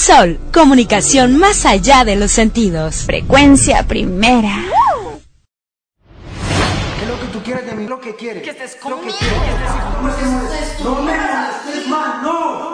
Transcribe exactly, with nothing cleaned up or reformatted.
Sol, comunicación más allá de los sentidos. Frecuencia primera. ¿Qué es lo que tú quieres de mí? Lo que quieres. Que estés conmigo. Lo que quieres. No me molestes más, no.